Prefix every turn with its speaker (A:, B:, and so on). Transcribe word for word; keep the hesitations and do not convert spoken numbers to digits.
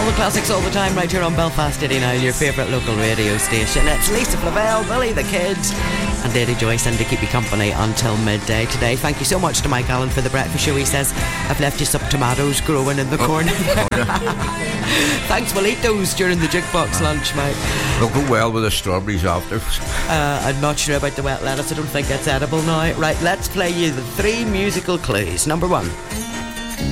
A: All the classics all the time right here on Belfast eighty-nine, your favourite local radio station. It's Lisa Flavelle, Billy the Kids and Lady Joyce in to keep you company until midday today. Thank you so much to Mike Allen for the breakfast show. He says, I've left you some tomatoes growing in the oh. corner. Thanks, we'll eat those during the jukebox lunch, Mike.
B: They'll go well with the strawberries after.
A: Uh, I'm not sure about the wet lettuce. I don't think it's edible now. Right, let's play you the three musical clues. Number one.